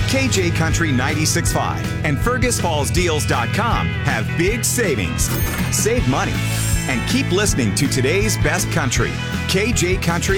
KJ Country 96.5 and FergusFallsDeals.com have big savings. Save money and keep listening to today's best country, KJ Country